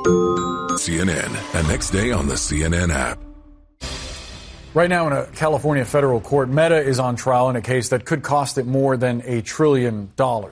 CNN, and next day on the CNN app. Right now in a California federal court, Meta is on trial in a case that could cost it more than $1 trillion.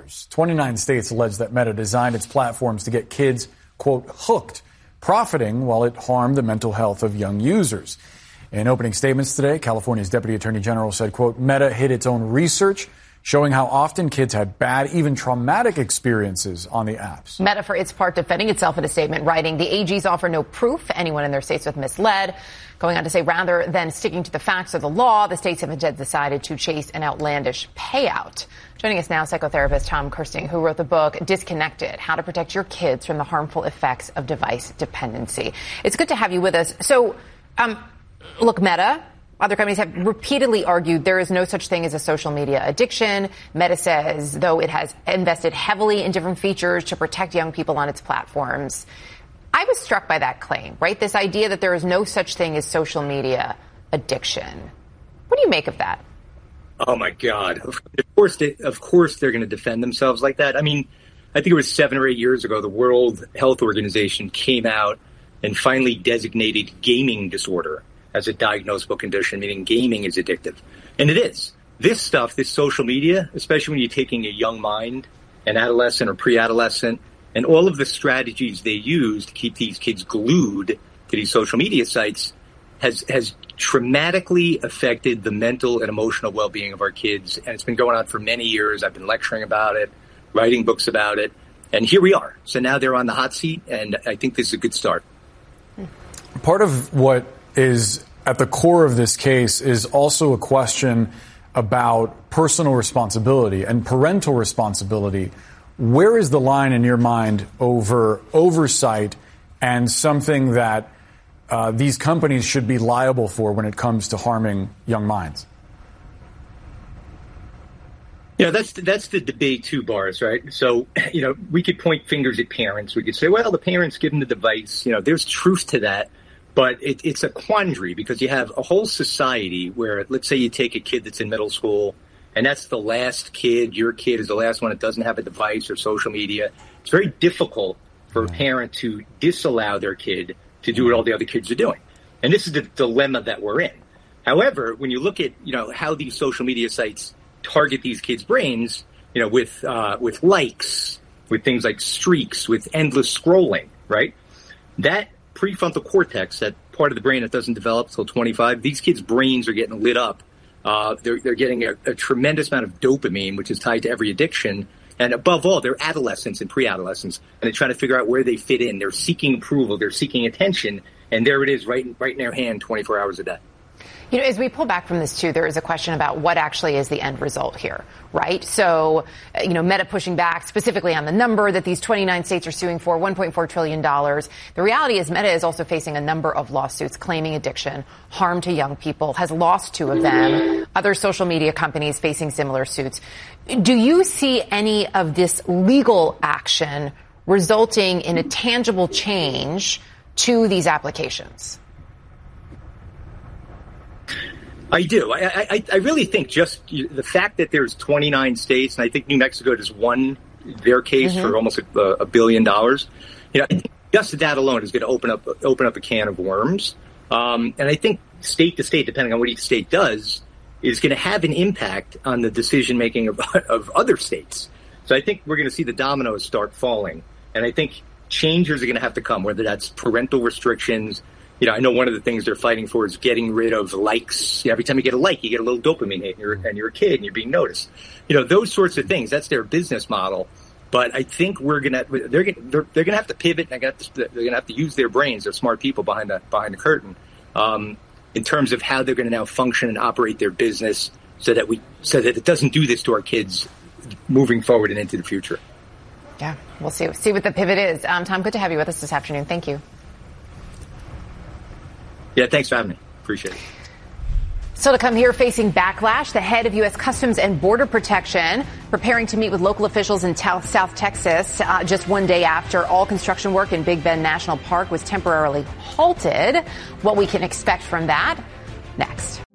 29 states allege that Meta designed its platforms to get kids, quote, hooked, profiting while it harmed the mental health of young users. In opening statements today, California's Deputy Attorney General said, quote, Meta hid its own research showing how often kids had bad, even traumatic experiences on the apps. Meta, for its part, defending itself in a statement, writing, the AGs offer no proof anyone in their states was misled. Going on to say, rather than sticking to the facts of the law, the states have instead decided to chase an outlandish payout. Joining us now, psychotherapist Tom Kersting, who wrote the book Disconnected, How to Protect Your Kids from the Harmful Effects of Device Dependency. It's good to have you with us. So, look, Meta, other companies have repeatedly argued there is no such thing as a social media addiction. Meta says, though it has invested heavily in different features to protect young people on its platforms. I was struck by that claim, right? This idea that there is no such thing as social media addiction. What do you make of that? Oh, my God. Of course they're going to defend themselves like that. I mean, I think it was 7 or 8 years ago, the World Health Organization came out and finally designated gaming disorder as a diagnosable condition, meaning gaming is addictive. And it is. This stuff, this social media, especially when you're taking a young mind, an adolescent or pre-adolescent, and all of the strategies they use to keep these kids glued to these social media sites has dramatically affected the mental and emotional well-being of our kids. And it's been going on for many years. I've been lecturing about it, writing books about it. And here we are. So now they're on the hot seat, and I think this is a good start. Part of what is at the core of this case is also a question about personal responsibility and parental responsibility. Where is the line in your mind over oversight and something that these companies should be liable for when it comes to harming young minds? Yeah, that's the debate too, Boris, right? So, we could point fingers at parents. We could say, well, the parents give them the device. There's truth to that. But it's a quandary because you have a whole society where, let's say you take a kid that's in middle school, and that's the last kid, your kid is the last one that doesn't have a device or social media. It's very difficult for a parent to disallow their kid to do what all the other kids are doing. And this is the dilemma that we're in. However, when you look at, how these social media sites target these kids' brains, with likes, with things like streaks, with endless scrolling, right? That prefrontal cortex, that part of the brain that doesn't develop until 25, these kids' brains are getting lit up. They're getting a tremendous amount of dopamine, which is tied to every addiction. And above all, they're adolescents and pre-adolescents, and they're trying to figure out where they fit in. They're seeking approval. They're seeking attention. And there it is, right in their hand, 24 hours a day. As we pull back from this, too, there is a question about what actually is the end result here, right? So, Meta pushing back specifically on the number that these 29 states are suing for, $1.4 trillion. The reality is Meta is also facing a number of lawsuits claiming addiction, harm to young people, has lost 2 of them. Other social media companies facing similar suits. Do you see any of this legal action resulting in a tangible change to these applications? I do. I really think just the fact that there's 29 states, and I think New Mexico just won their case for almost $1 billion. I think just that alone is going to open up a can of worms. And I think state to state, depending on what each state does, is going to have an impact on the decision making of other states. So I think we're going to see the dominoes start falling, and I think changes are going to have to come, whether that's parental restrictions. I know one of the things they're fighting for is getting rid of likes. Every time you get a like, you get a little dopamine hit, and you're a kid and you're being noticed. Those sorts of things. That's their business model. But I think they're gonna have to pivot. And they're gonna have to use their brains. They're smart people behind the curtain in terms of how they're going to now function and operate their business, so that it doesn't do this to our kids moving forward and into the future. Yeah, we'll see what the pivot is. Tom, good to have you with us this afternoon. Thank you. Yeah, thanks for having me. Appreciate it. Still to come here, facing backlash, the head of U.S. Customs and Border Protection preparing to meet with local officials in South Texas just one day after all construction work in Big Bend National Park was temporarily halted. What we can expect from that next.